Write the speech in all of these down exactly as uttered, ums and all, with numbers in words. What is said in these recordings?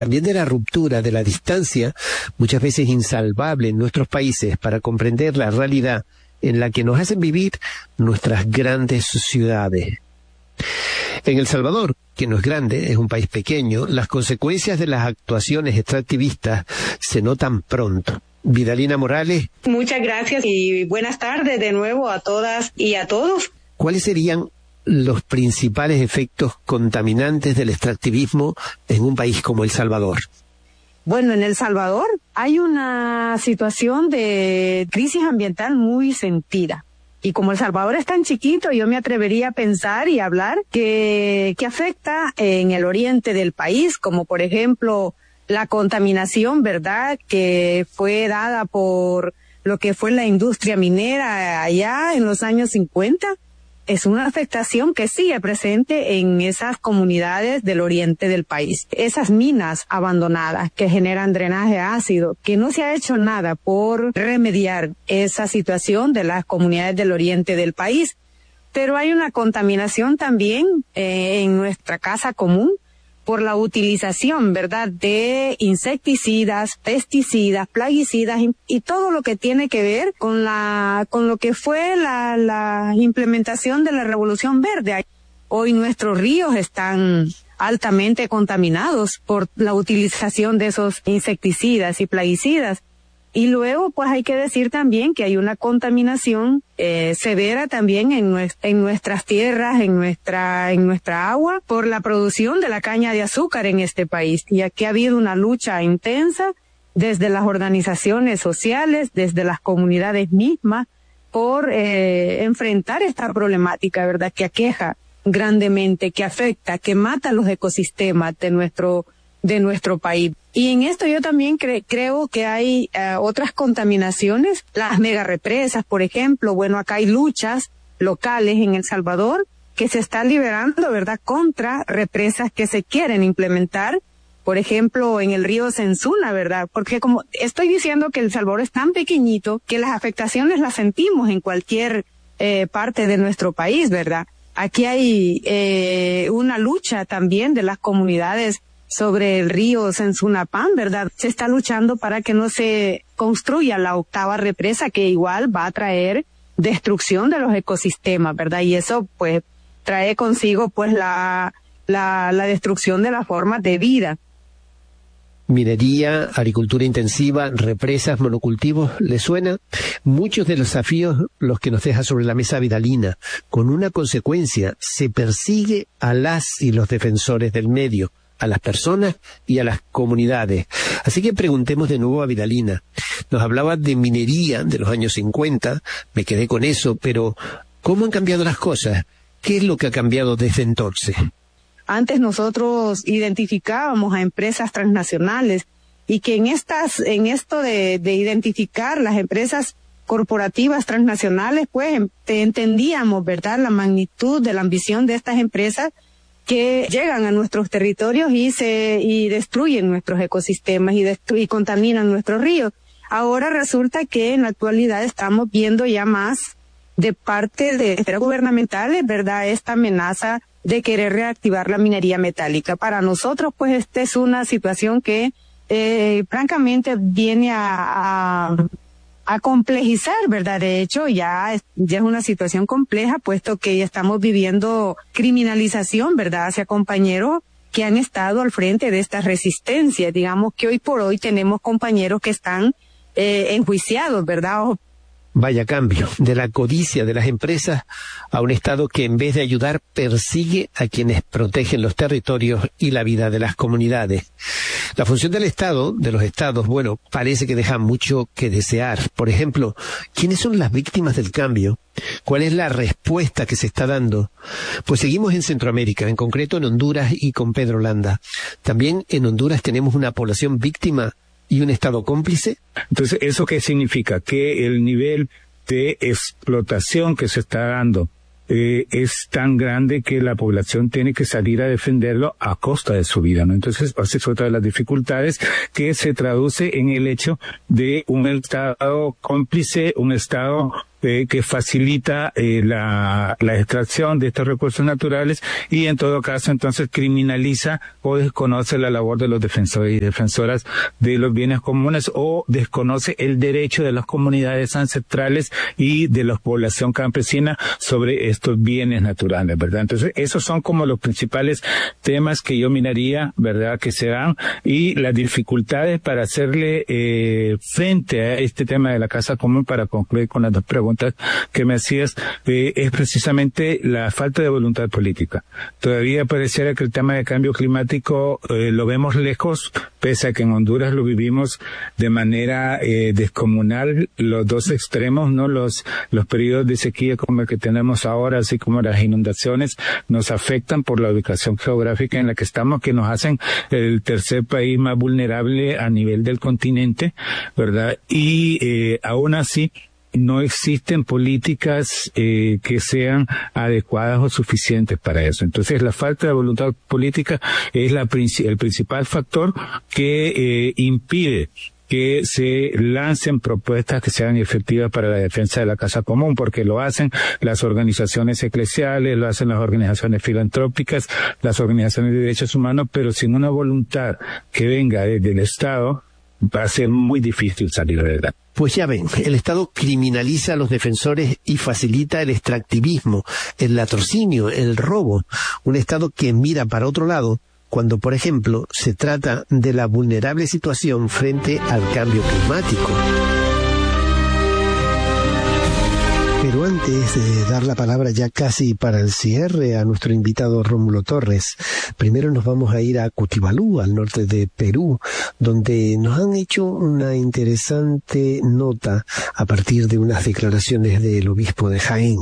también de la ruptura, de la distancia, muchas veces insalvable en nuestros países para comprender la realidad en la que nos hacen vivir nuestras grandes ciudades. En El Salvador, que no es grande, es un país pequeño, las consecuencias de las actuaciones extractivistas se notan pronto. Vidalina Morales. Muchas gracias y buenas tardes de nuevo a todas y a todos. ¿Cuáles serían los principales efectos contaminantes del extractivismo en un país como El Salvador? Bueno, en El Salvador hay una situación de crisis ambiental muy sentida. Y como El Salvador es tan chiquito, yo me atrevería a pensar y hablar que, que afecta en el oriente del país, como por ejemplo la contaminación, ¿verdad?, que fue dada por lo que fue la industria minera allá en los años cincuenta. Es una afectación que sigue presente en esas comunidades del oriente del país. Esas minas abandonadas que generan drenaje ácido, que no se ha hecho nada por remediar esa situación de las comunidades del oriente del país. Pero hay una contaminación también eh, en nuestra casa común por la utilización, ¿verdad?, de insecticidas, pesticidas, plaguicidas y, y todo lo que tiene que ver con la con lo que fue la, la implementación de la Revolución Verde. Hoy nuestros ríos están altamente contaminados por la utilización de esos insecticidas y plaguicidas. Y luego, pues hay que decir también que hay una contaminación eh, severa también en, nues- en nuestras tierras, en nuestra en nuestra agua, por la producción de la caña de azúcar en este país. Y aquí ha habido una lucha intensa desde las organizaciones sociales, desde las comunidades mismas, por eh, enfrentar esta problemática, ¿verdad?, que aqueja grandemente, que afecta, que mata los ecosistemas de nuestro de nuestro país. Y en esto yo también cre- creo que hay uh, otras contaminaciones, las megarepresas, por ejemplo. Bueno, acá hay luchas locales en El Salvador que se están liberando, ¿verdad?, contra represas que se quieren implementar, por ejemplo, en el río Sensuna, ¿verdad? Porque como estoy diciendo que El Salvador es tan pequeñito que las afectaciones las sentimos en cualquier eh, parte de nuestro país, ¿verdad? Aquí hay eh, una lucha también de las comunidades sobre el río Sensunapán, ¿verdad? Se está luchando para que no se construya la octava represa, que igual va a traer destrucción de los ecosistemas, ¿verdad? Y eso, pues, trae consigo, pues, la, la, la destrucción de las formas de vida. Minería, agricultura intensiva, represas, monocultivos, ¿le suena? Muchos de los desafíos los que nos deja sobre la mesa Vidalina, con una consecuencia, se persigue a las y los defensores del medio, a las personas y a las comunidades. Así que preguntemos de nuevo a Vidalina. Nos hablaba de minería de los años cincuenta, me quedé con eso, pero ¿cómo han cambiado las cosas? ¿Qué es lo que ha cambiado desde entonces? Antes nosotros identificábamos a empresas transnacionales y que en estas, en esto de, de identificar las empresas corporativas transnacionales, pues entendíamos, ¿verdad?, la magnitud de la ambición de estas empresas que llegan a nuestros territorios y se y destruyen nuestros ecosistemas y, destru- y contaminan nuestros ríos. Ahora resulta que en la actualidad estamos viendo ya más de parte de esferas gubernamentales, ¿verdad?, esta amenaza de querer reactivar la minería metálica. Para nosotros, pues, esta es una situación que eh, francamente viene a, a a complejizar, ¿verdad? De hecho, ya es, ya es una situación compleja, puesto que ya estamos viviendo criminalización, ¿verdad?, hacia compañeros que han estado al frente de estas resistencias. Digamos que hoy por hoy tenemos compañeros que están eh, enjuiciados, ¿verdad? O Vaya cambio, de la codicia de las empresas a un Estado que en vez de ayudar persigue a quienes protegen los territorios y la vida de las comunidades. La función del Estado, de los Estados, bueno, parece que deja mucho que desear. Por ejemplo, ¿quiénes son las víctimas del cambio? ¿Cuál es la respuesta que se está dando? Pues seguimos en Centroamérica, en concreto en Honduras y con Pedro Landa. También en Honduras tenemos una población víctima y un Estado cómplice. Entonces, ¿eso qué significa? Que el nivel de explotación que se está dando eh, es tan grande que la población tiene que salir a defenderlo a costa de su vida, ¿no? Entonces, esa es otra de las dificultades que se traduce en el hecho de un Estado cómplice, un Estado eh, que facilita eh, la, la extracción de estos recursos naturales y en todo caso entonces criminaliza o desconoce la labor de los defensores y defensoras de los bienes comunes o desconoce el derecho de las comunidades ancestrales y de la población campesina sobre estos bienes naturales, ¿verdad? Entonces esos son como los principales temas que yo miraría, ¿verdad?, que se dan, y las dificultades para hacerle eh, frente a este tema de la casa común, para concluir con las dos preguntas que me hacías, eh, es precisamente la falta de voluntad política. Todavía pareciera que el tema de cambio climático eh, lo vemos lejos, pese a que en Honduras lo vivimos de manera eh, descomunal, los dos extremos, ¿no? Los, los periodos de sequía como el que tenemos ahora, así como las inundaciones, nos afectan por la ubicación geográfica en la que estamos, que nos hacen el tercer país más vulnerable a nivel del continente, ¿verdad? Y eh, aún así no existen políticas eh, que sean adecuadas o suficientes para eso. Entonces la falta de voluntad política es la, el principal factor que eh, impide que se lancen propuestas que sean efectivas para la defensa de la casa común, porque lo hacen las organizaciones eclesiales, lo hacen las organizaciones filantrópicas, las organizaciones de derechos humanos, pero sin una voluntad que venga desde el Estado, va a ser muy difícil salir adelante. Pues ya ven, el Estado criminaliza a los defensores y facilita el extractivismo, el latrocinio, el robo. Un Estado que mira para otro lado cuando, por ejemplo, se trata de la vulnerable situación frente al cambio climático. Pero antes de dar la palabra ya casi para el cierre a nuestro invitado Rómulo Torres, primero nos vamos a ir a Cutibalú, al norte de Perú, donde nos han hecho una interesante nota a partir de unas declaraciones del obispo de Jaén.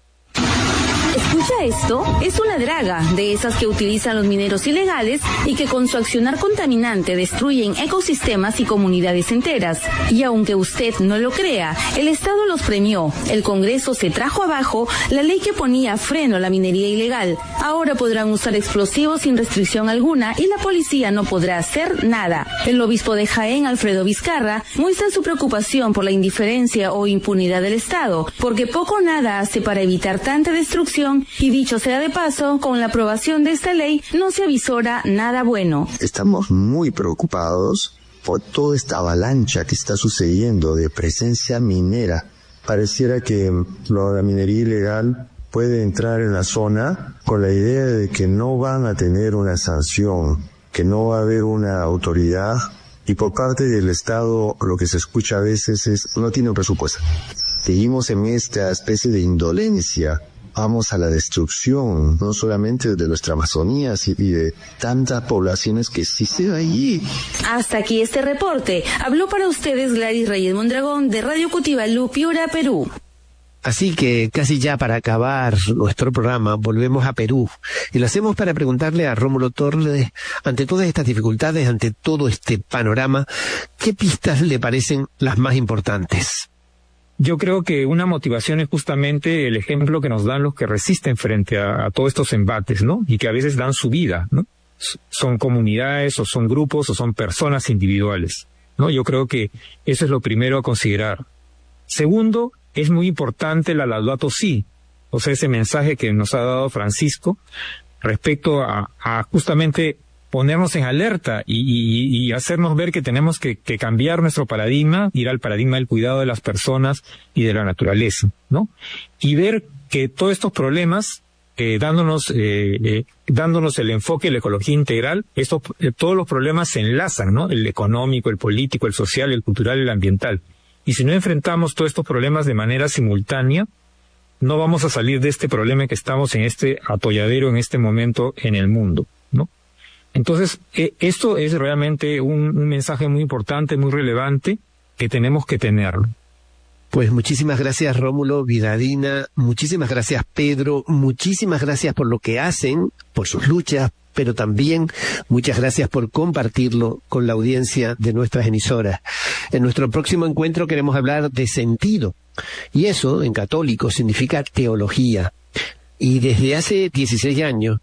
¿Escucha esto? Es una draga, de esas que utilizan los mineros ilegales y que con su accionar contaminante destruyen ecosistemas y comunidades enteras. Y aunque usted no lo crea, el Estado los premió. El Congreso se trajo abajo la ley que ponía freno a la minería ilegal. Ahora podrán usar explosivos sin restricción alguna y la policía no podrá hacer nada. El obispo de Jaén, Alfredo Vizcarra, muestra su preocupación por la indiferencia o impunidad del Estado, porque poco o nada hace para evitar tanta destrucción. Y dicho sea de paso, con la aprobación de esta ley no se avisora nada bueno. Estamos muy preocupados por toda esta avalancha que está sucediendo de presencia minera. Pareciera que la minería ilegal puede entrar en la zona con la idea de que no van a tener una sanción, que no va a haber una autoridad, y por parte del Estado lo que se escucha a veces es no tiene un presupuesto. Seguimos en esta especie de indolencia. Vamos a la destrucción, no solamente de nuestra Amazonía y de tantas poblaciones que existen allí. Hasta aquí este reporte. Habló para ustedes Gladys Reyes Mondragón de Radio Cutibalú, Piura, Perú. Así que casi ya para acabar nuestro programa volvemos a Perú y lo hacemos para preguntarle a Rómulo Torres, ante todas estas dificultades, ante todo este panorama, ¿qué pistas le parecen las más importantes? Yo creo que una motivación es justamente el ejemplo que nos dan los que resisten frente a, a todos estos embates, ¿no? Y que a veces dan su vida, ¿no? Son comunidades o son grupos o son personas individuales, ¿no? Yo creo que eso es lo primero a considerar. Segundo, es muy importante la Laudato Si, o sea, ese mensaje que nos ha dado Francisco respecto a, a justamente ponernos en alerta y, y, y hacernos ver que tenemos que, que cambiar nuestro paradigma, ir al paradigma del cuidado de las personas y de la naturaleza, ¿no? Y ver que todos estos problemas, eh, dándonos eh, eh, dándonos el enfoque de la ecología integral, estos, eh, todos los problemas se enlazan, ¿no? El económico, el político, el social, el cultural y el ambiental. Y si no enfrentamos todos estos problemas de manera simultánea, no vamos a salir de este problema que estamos en este atolladero en este momento en el mundo, ¿no? Entonces, eh, esto es realmente un, un mensaje muy importante, muy relevante, que tenemos que tenerlo. Pues muchísimas gracias, Rómulo, Vidalina, muchísimas gracias, Pedro, muchísimas gracias por lo que hacen, por sus luchas, pero también muchas gracias por compartirlo con la audiencia de nuestras emisoras. En nuestro próximo encuentro queremos hablar de sentido, y eso, en católico, significa teología. Y desde hace dieciséis años,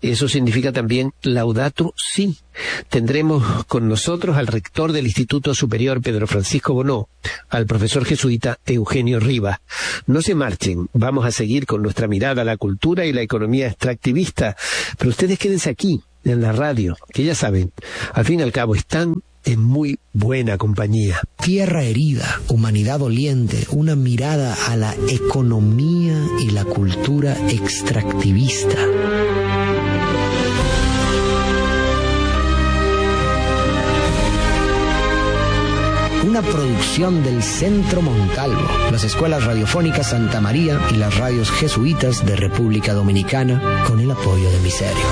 Eso significa también Laudato Si. Tendremos con nosotros al rector del Instituto Superior Pedro Francisco Bonó, al profesor jesuita Eugenio Rivas. No se marchen, vamos a seguir con nuestra mirada a la cultura y la economía extractivista, pero ustedes quédense aquí, en la radio, que ya saben, al fin y al cabo están en muy buena compañía. Tierra herida, humanidad doliente, una mirada a la economía y la cultura extractivista. Una producción del Centro Montalvo, las escuelas radiofónicas Santa María y las radios jesuitas de República Dominicana, con el apoyo de Miserio.